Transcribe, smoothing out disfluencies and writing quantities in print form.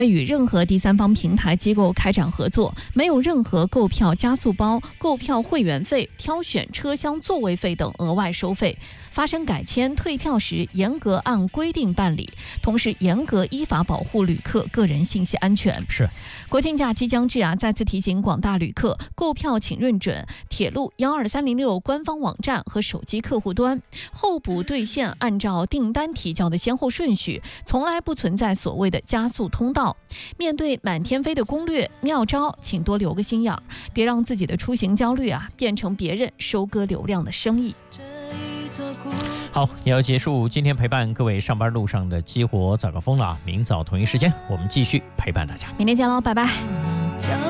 与任何第三方平台机构开展合作，没有任何购票加速包、购票会员费、挑选车厢座位费等额外收费。发生改签、退票时，严格按规定办理，同时严格依法保护旅客个人信息安全。 是， 国庆假期将至啊，再次提醒广大旅客，购票请认准铁路12306官方网站和手机客户端，候补兑现按照订单提交的先后顺序，从来不存在所谓的加速通道。面对满天飞的攻略妙招，请多留个心眼儿，别让自己的出行焦虑啊变成别人收割流量的生意。 好，也要结束今天陪伴各位上班路上的激活早高峰了。明早同一时间，我们继续陪伴大家。 明天见喽，拜拜。